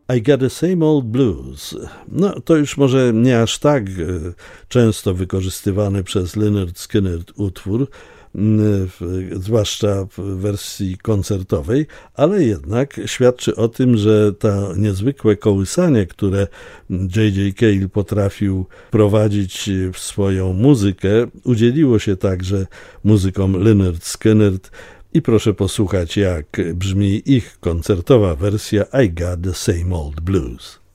I Got the Same Old Blues. No, to już może nie aż tak często wykorzystywany przez Lynyrd Skynyrd utwór, zwłaszcza w wersji koncertowej, ale jednak świadczy o tym, że to niezwykłe kołysanie, które J.J. Cale potrafił prowadzić w swoją muzykę, udzieliło się także muzykom Lynyrd Skynyrd. I proszę posłuchać, jak brzmi ich koncertowa wersja I Got the Same Old Blues.